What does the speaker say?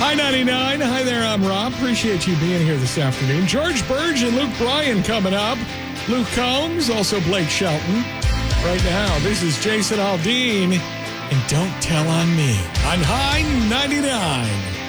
High 99. Hi there, I'm Rob. Appreciate you being here this afternoon. George Burge and Luke Bryan coming up. Luke Combs, also Blake Shelton. Right now, this is Jason Aldean. And Don't Tell on Me on High 99.